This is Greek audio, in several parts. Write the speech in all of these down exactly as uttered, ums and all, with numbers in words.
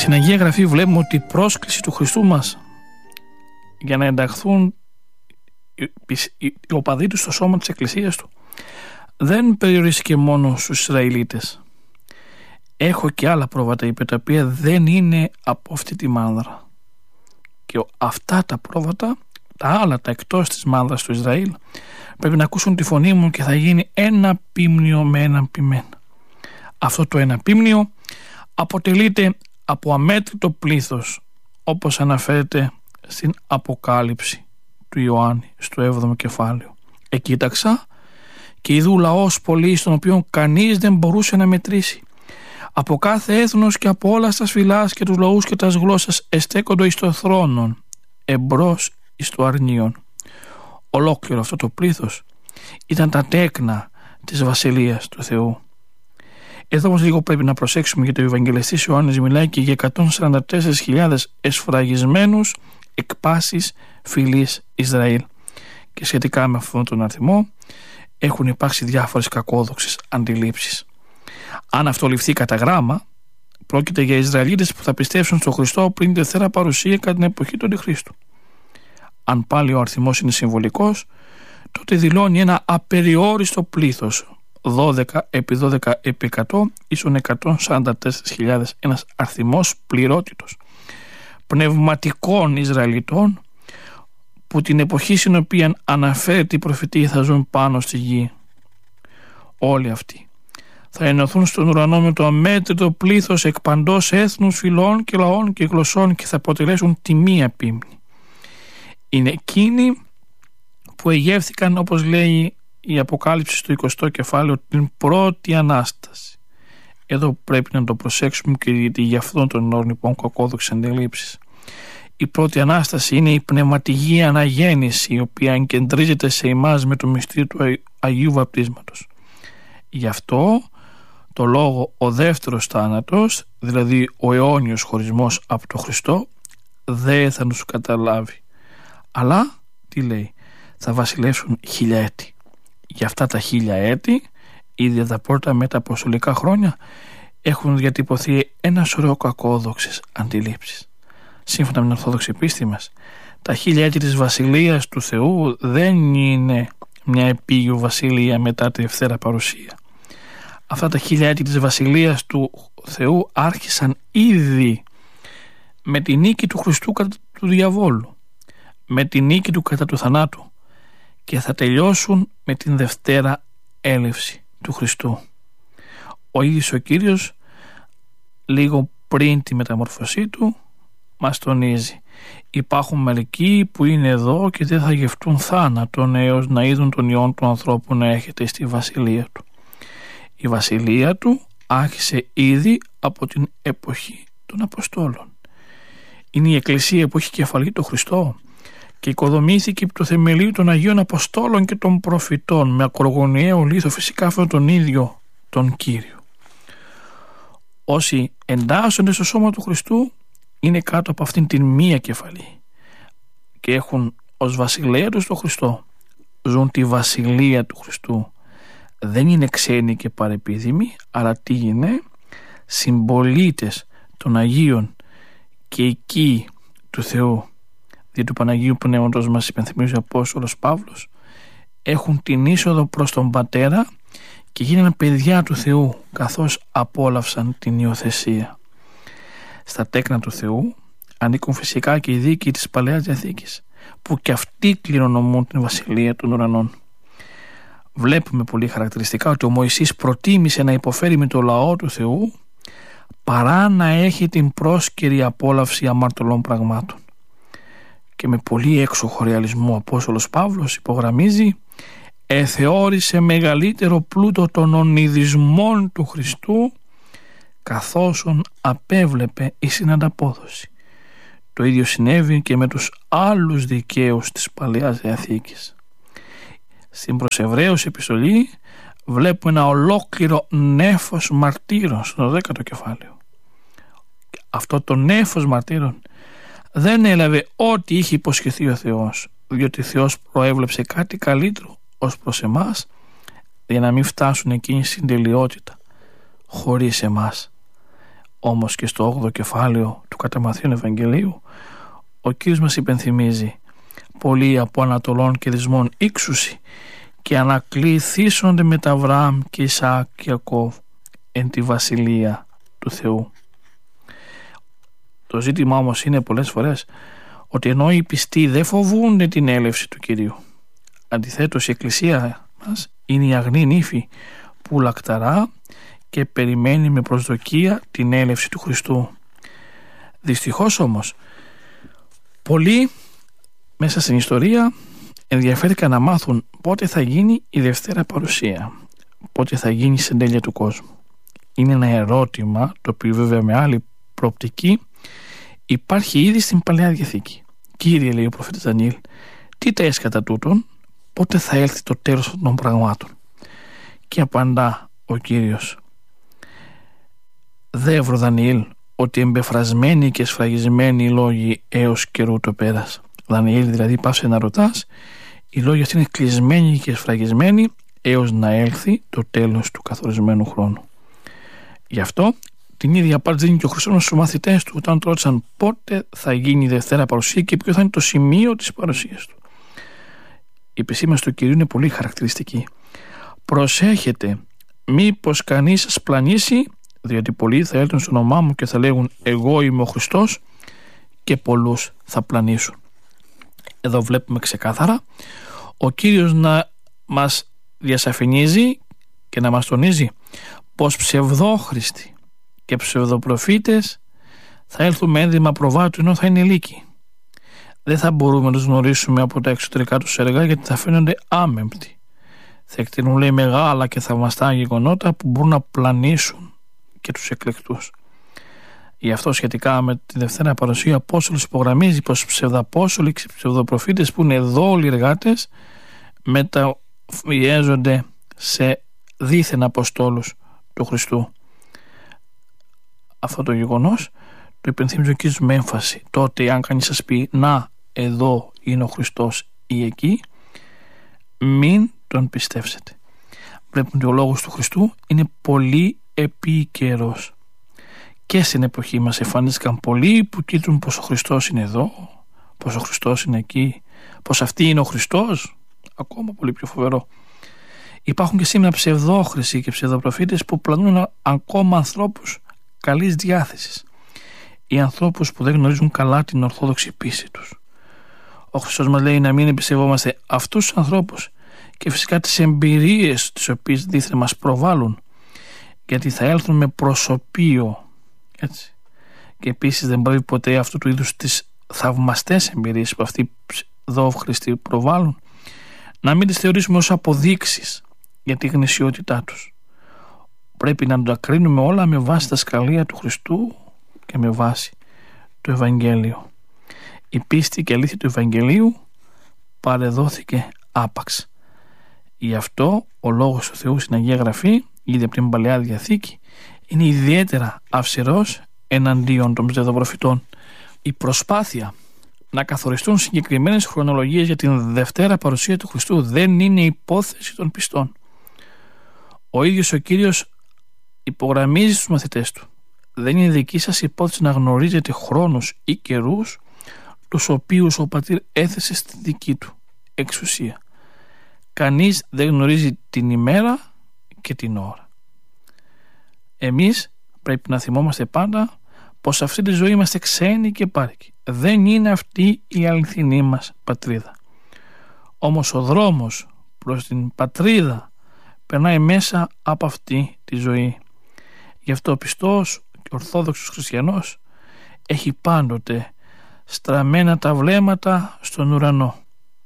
Στην Αγία Γραφή βλέπουμε ότι η πρόσκληση του Χριστού μας για να ενταχθούν οι οπαδοί του στο σώμα της Εκκλησίας του δεν περιορίστηκε μόνο στους Ισραηλίτες. Έχω και άλλα πρόβατα, είπε, τα οποία δεν είναι από αυτή τη μάνδρα. Και αυτά τα πρόβατα, τα άλλα, τα εκτός της μάνδρας του Ισραήλ, πρέπει να ακούσουν τη φωνή μου και θα γίνει ένα πίμνιο με έναν ποιμένα. Αυτό το ένα πίμνιο αποτελείται από αμέτρητο πλήθος, όπως αναφέρεται στην Αποκάλυψη του Ιωάννη στο έβδομο κεφάλαιο. Εκοίταξα και ειδού λαός πολύ, στον οποίο κανείς δεν μπορούσε να μετρήσει. Από κάθε έθνος και από όλα στα φυλάς και τους λαούς και τας γλώσσας εστέκοντο εις το θρόνον, εμπρός εις το αρνίον. Ολόκληρο αυτό το πλήθος ήταν τα τέκνα της βασιλείας του Θεού. Εδώ όμως λίγο πρέπει να προσέξουμε, γιατί ο Ευαγγελιστής Ιωάννης μιλάει και για εκατόν σαράντα τέσσερις χιλιάδες εσφραγισμένους εκ πάσης φυλής Ισραήλ. Και σχετικά με αυτόν τον αριθμό έχουν υπάρξει διάφορες κακόδοξες αντιλήψεις. Αν αυτό ληφθεί κατά γράμμα, πρόκειται για Ισραηλίτες που θα πιστεύσουν στον Χριστό πριν τη Δευτέρα Παρουσία κατά την εποχή του Αντιχρίστου. Αν πάλι ο αριθμός είναι συμβολικός, τότε δηλώνει ένα απεριόριστο πλήθος, δώδεκα επί δώδεκα επί εκατό ίσον εκατόν σαράντα τέσσερις χιλιάδες, ένας αριθμός πληρότητος πνευματικών Ισραηλιτών, που την εποχή στην οποία αναφέρεται η προφητεία θα ζουν πάνω στη γη. Όλοι αυτοί θα ενωθούν στον ουρανό με το αμέτρητο πλήθος εκ παντός έθνους, φυλών και λαών και γλωσσών και θα αποτελέσουν τη μία πίμνη. Είναι εκείνοι που εγεύθηκαν, όπως λέει η Αποκάλυψη στο εικοστό κεφάλαιο, την πρώτη Ανάσταση. Εδώ πρέπει να το προσέξουμε, και γιατί γι' αυτόν τον όρνη λοιπόν κακόδοξες αντιλήψεις. Η πρώτη Ανάσταση είναι η πνευματική αναγέννηση, η οποία εγκεντρίζεται σε εμάς με το μυστήριο του Αγίου Βαπτίσματος. Γι' αυτό το λόγο ο δεύτερος θάνατος, δηλαδή ο αιώνιος χωρισμός από τον Χριστό, δεν θα τους καταλάβει. Αλλά, τι λέει, θα βασιλεύσουν χίλια έτη. Για αυτά τα χίλια έτη, ήδη από τα πρώτα μεταποστολικά χρόνια, έχουν διατυπωθεί ένα σωρό κακόδοξες αντιλήψεις. Σύμφωνα με την Ορθόδοξη πίστη μας, τα χίλια έτη της Βασιλείας του Θεού δεν είναι μια επίγειο βασιλεία μετά τη Δευτέρα Παρουσία. Αυτά τα χίλια έτη της Βασιλείας του Θεού άρχισαν ήδη με τη νίκη του Χριστού κατά του διαβόλου, με τη νίκη του κατά του θανάτου, και θα τελειώσουν με την Δευτέρα έλευση του Χριστού. Ο ίδιος ο Κύριος, λίγο πριν τη μεταμορφωσή του, μας τονίζει: υπάρχουν μερικοί που είναι εδώ και δεν θα γευτούν θάνατον έως να είδουν τον Υιόν του ανθρώπου να έρχεται στη βασιλεία του. Η βασιλεία του άρχισε ήδη από την εποχή των Αποστόλων. Είναι η Εκκλησία που έχει κεφαλή τον Χριστό και οικοδομήθηκε επί του θεμελίου των Αγίων Αποστόλων και των προφητών, με ακρογωνιαίο λίθο φυσικά αυτόν τον ίδιο τον Κύριο. Όσοι εντάσσονται στο σώμα του Χριστού είναι κάτω από αυτήν την μία κεφαλή και έχουν ως βασιλέα τους τον Χριστό. Ζουν τη βασιλεία του Χριστού. Δεν είναι ξένοι και παρεπίδημοι, αλλά τι είναι? Συμπολίτες των Αγίων και εκεί του Θεού. Δι' του Παναγίου Πνεύματος, μας υπενθυμίζει ο Απόστολος Παύλος, έχουν την είσοδο προς τον Πατέρα και γίνανε παιδιά του Θεού, καθώς απόλαυσαν την υιοθεσία. Στα τέκνα του Θεού ανήκουν φυσικά και οι δίκαιοι της Παλαιάς Διαθήκης, που και αυτοί κληρονομούν την βασιλεία των ουρανών. Βλέπουμε πολύ χαρακτηριστικά ότι ο Μωυσής προτίμησε να υποφέρει με το λαό του Θεού παρά να έχει την πρόσκαιρη απόλαυση αμαρτωλών πραγμάτων. Και με πολύ έξοχο ρεαλισμό ο Απόστολος Παύλος υπογραμμίζει: εθεώρησε μεγαλύτερο πλούτο των ονειδισμών του Χριστού, καθώς απέβλεπε η συνανταπόδοση. Το ίδιο συνέβη και με τους άλλους δικαίους της Παλαιάς Διαθήκης. Στην προς Εβραίους επιστολή βλέπουμε ένα ολόκληρο νέφος μαρτύρων στο δέκατο κεφάλαιο. Αυτό το νέφος μαρτύρων δεν έλαβε ό,τι είχε υποσχεθεί ο Θεός, διότι ο Θεός προέβλεψε κάτι καλύτερο ως προς εμάς, για να μην φτάσουν εκείνη στην τελειότητα χωρίς εμάς. Όμως και στο όγδοο κεφάλαιο του κατά Μαθαίον Ευαγγελίου ο Κύριος μας υπενθυμίζει: πολλοί από Ανατολών και Δυσμών ύξουσι και ανακληθήσονται με τα Αβραάμ και Ισαάκ και Ιακώβ εν τη βασιλεία του Θεού. Το ζήτημα όμως είναι πολλές φορές ότι ενώ οι πιστοί δεν φοβούνται την έλευση του Κυρίου, αντιθέτως η Εκκλησία μας είναι η αγνή νύφη που λακταρά και περιμένει με προσδοκία την έλευση του Χριστού. Δυστυχώς όμως πολλοί μέσα στην ιστορία ενδιαφέρθηκαν να μάθουν πότε θα γίνει η Δευτέρα Παρουσία, πότε θα γίνει η συντέλεια του κόσμου. Είναι ένα ερώτημα το οποίο βέβαια με άλλη προοπτική υπάρχει ήδη στην Παλαιά Διαθήκη. Κύριε, λέει ο προφήτης Δανιήλ, τι ταες κατά τούτον, πότε θα έλθει το τέλος των πραγμάτων? Και απαντά ο Κύριος: δεύρο Δανιήλ ότι εμπεφρασμένοι και σφραγισμένοι οι λόγοι έως καιρού το πέρας. Δανιήλ, δηλαδή πάψε να ρωτάς, οι λόγοι αυτοί είναι κλεισμένοι και σφραγισμένοι έως να έλθει το τέλος του καθορισμένου χρόνου. Γι' αυτό την ίδια απάντηση δίνει και ο Χριστός στους μαθητές του όταν του ρώτησαν πότε θα γίνει η Δευτέρα Παρουσία και ποιο θα είναι το σημείο της παρουσίας του. Η επισήμανση του Κυρίου είναι πολύ χαρακτηριστική. Προσέχετε μήπως κανείς σας πλανήσει, διότι πολλοί θα έλθουν στο όνομά μου και θα λέγουν εγώ είμαι ο Χριστός και πολλούς θα πλανήσουν. Εδώ βλέπουμε ξεκάθαρα ο Κύριος να μας διασαφηνίζει και να μας τονίζει πως ψευδόχριστοι και ψευδοπροφήτες θα έλθουν με ένδυμα προβάτου ενώ θα είναι λύκοι. Δεν θα μπορούμε να τους γνωρίσουμε από τα εξωτερικά τους έργα γιατί θα φαίνονται άμεμπτοι. Θα εκτελούν, λέει, μεγάλα και θαυμαστά γεγονότα που μπορούν να πλανήσουν και τους εκλεκτούς. Γι' αυτό σχετικά με τη Δευτέρα Παρουσία ο Απόστολος υπογραμμίζει πως ψευδαπόστολοι και ψευδοπροφήτες που είναι δόλοι εργάτες μεταφιέζονται σε δίθεν αποστόλους του Χριστού. Αυτό το γεγονός το υπενθύμιζε ο Κύριος με έμφαση. Τότε αν κανείς σας πει να εδώ είναι ο Χριστός ή εκεί, μην τον πιστεύσετε. Βλέπουμε ότι ο λόγος του Χριστού είναι πολύ επίκαιρος. Και στην εποχή μας εμφανίστηκαν πολλοί που κοίτουν πως ο Χριστός είναι εδώ, πως ο Χριστός είναι εκεί, πως αυτή είναι ο Χριστός. Ακόμα πολύ πιο φοβερό. Υπάρχουν και σήμερα ψευδόχρησοι και ψευδοπροφήτες που πλανούν ακόμα ανθρώπους καλής διάθεσης ή ανθρώπους που δεν γνωρίζουν καλά την ορθόδοξη πίστη τους. Ο Χριστός μας λέει να μην εμπιστευόμαστε αυτούς τους ανθρώπους και φυσικά τις εμπειρίες τις οποίες δίθεν μας προβάλλουν, γιατί θα έλθουν με προσωπείο, έτσι. Και επίσης δεν πρέπει ποτέ αυτού του είδους τις θαυμαστές εμπειρίες που αυτοί οι ψευδόχρηστοι προβάλλουν να μην τις θεωρήσουμε ως αποδείξεις για τη γνησιότητά τους. Πρέπει να τα κρίνουμε όλα με βάση τα σκαλεία του Χριστού και με βάση το Ευαγγέλιο. Η πίστη και αλήθεια του Ευαγγελίου παρεδόθηκε άπαξ. Γι' αυτό ο λόγος του Θεού στην Αγία Γραφή, ήδη από την Παλαιά Διαθήκη, είναι ιδιαίτερα αυστηρός εναντίον των ψευδοπροφητών. Η προσπάθεια να καθοριστούν συγκεκριμένες χρονολογίες για την Δευτέρα Παρουσία του Χριστού δεν είναι υπόθεση των πιστών. Ο ίδιος ο Κύριος υπογραμμίζει στους μαθητές του: δεν είναι δική σας υπόθεση να γνωρίζετε χρόνους ή καιρούς τους οποίους ο Πατήρ έθεσε στη δική του εξουσία. Κανείς δεν γνωρίζει την ημέρα και την ώρα. Εμείς πρέπει να θυμόμαστε πάντα πως αυτή τη ζωή είμαστε ξένοι και πάρικοι. Δεν είναι αυτή η αληθινή μας πατρίδα. Όμως ο δρόμος προς την πατρίδα περνάει μέσα από αυτή τη ζωή. Γι' αυτό ο πιστός και ορθόδοξος χριστιανός έχει πάντοτε στραμμένα τα βλέμματα στον ουρανό.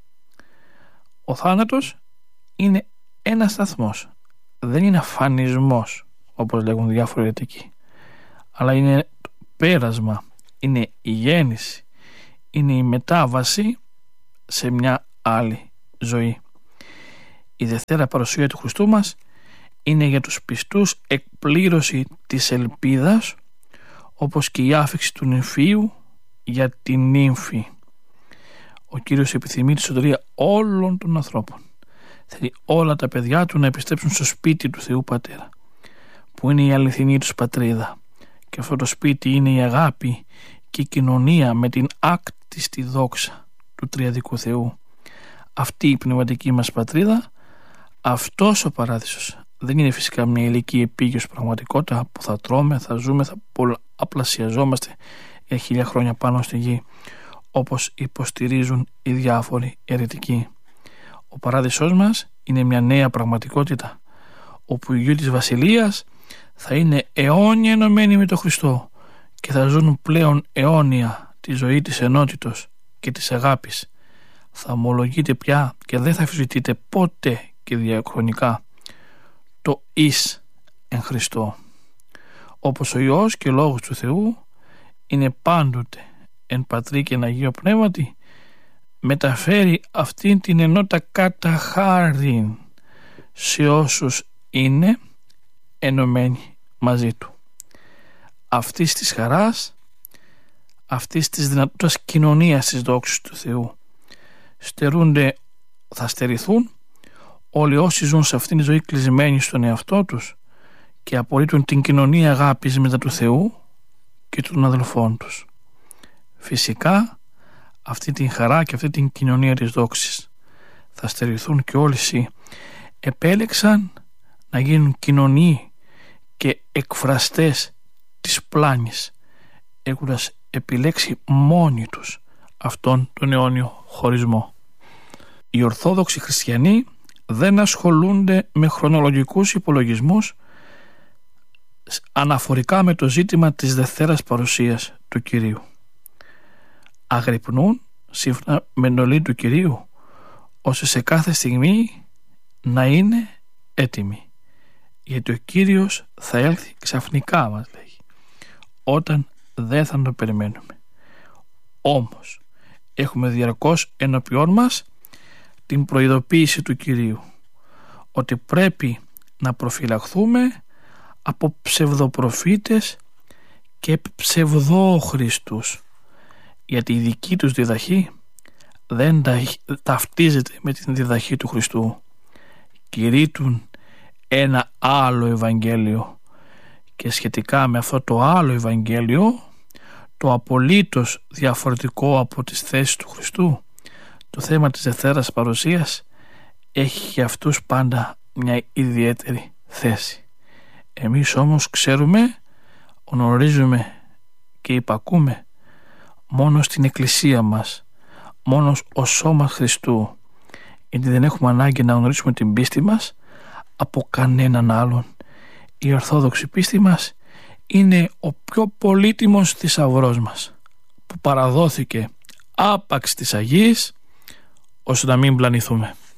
Ο θάνατος είναι ένας σταθμός. Δεν είναι αφανισμός όπως λέγουν διάφοροι αιρετικοί, αλλά είναι πέρασμα, είναι η γέννηση, είναι η μετάβαση σε μια άλλη ζωή. Η Δευτέρα Παρουσία του Χριστού μας είναι για τους πιστούς εκπλήρωση της ελπίδας, όπως και η άφιξη του νυμφίου για την νύμφη. Ο Κύριος επιθυμεί τη σωτηρία όλων των ανθρώπων. Θέλει όλα τα παιδιά του να επιστρέψουν στο σπίτι του Θεού Πατέρα, που είναι η αληθινή τους πατρίδα, και αυτό το σπίτι είναι η αγάπη και η κοινωνία με την άκτιστη δόξα του τριαδικού Θεού. Αυτή η πνευματική μας πατρίδα, αυτός ο παράδεισος δεν είναι φυσικά μια ηλική επίγειος πραγματικότητα που θα τρώμε, θα ζούμε, θα πολλαπλασιαζόμαστε για χίλια χρόνια πάνω στη γη, όπως υποστηρίζουν οι διάφοροι αιρετικοί. Ο παράδεισός μας είναι μια νέα πραγματικότητα, όπου οι γιοι της Βασιλείας θα είναι αιώνια ενωμένοι με τον Χριστό και θα ζουν πλέον αιώνια τη ζωή της ενότητος και της αγάπης. Θα ομολογείτε πια και δεν θα αμφισβητείτε ποτέ και διαχρονικά το εις εν Χριστώ, όπως ο Υιός και Λόγος του Θεού είναι πάντοτε εν Πατρί και εν Αγίο Πνεύματι, μεταφέρει αυτήν την ενότητα κατά χάριν σε όσους είναι ενωμένοι μαζί του. Αυτής της χαράς, αυτής της δυνατότητας κοινωνίας της δόξης του Θεού στερούνται, θα στερηθούν όλοι όσοι ζουν σε αυτήν τη ζωή κλεισμένοι στον εαυτό τους και απορρίπτουν την κοινωνία αγάπης μετά του Θεού και των αδελφών τους. Φυσικά αυτή την χαρά και αυτή την κοινωνία της δόξης θα στερηθούν και όλοι όσοι επέλεξαν να γίνουν κοινωνοί και εκφραστές της πλάνης, έχοντας επιλέξει μόνοι τους αυτόν τον αιώνιο χωρισμό. Οι Ορθόδοξοι Χριστιανοί δεν ασχολούνται με χρονολογικούς υπολογισμούς αναφορικά με το ζήτημα της Δευτέρας Παρουσίας του Κυρίου. Αγρυπνούν σύμφωνα με εντολή του Κυρίου, ώστε σε κάθε στιγμή να είναι έτοιμοι, γιατί ο Κύριος θα έλθει ξαφνικά, μας λέγει, όταν δεν θα το περιμένουμε. Όμως έχουμε διαρκώς ενώπιόν μας την προειδοποίηση του Κυρίου ότι πρέπει να προφυλαχθούμε από ψευδοπροφήτες και ψευδόχριστους, γιατί η δική τους διδαχή δεν ταυτίζεται με την διδαχή του Χριστού. Κηρύττουν ένα άλλο Ευαγγέλιο και σχετικά με αυτό το άλλο Ευαγγέλιο, το απολύτως διαφορετικό από τις θέσεις του Χριστού, το θέμα της Δευτέρας Παρουσίας έχει για αυτούς πάντα μια ιδιαίτερη θέση. Εμείς όμως ξέρουμε, γνωρίζουμε και υπακούμε μόνο στην Εκκλησία μας, μόνο ως σώμα Χριστού, γιατί δεν έχουμε ανάγκη να γνωρίσουμε την πίστη μας από κανέναν άλλον. Η Ορθόδοξη πίστη μας είναι ο πιο πολύτιμος θησαυρός μας, που παραδόθηκε άπαξ της Αγίας, ώστε να μην πλανηθούμε.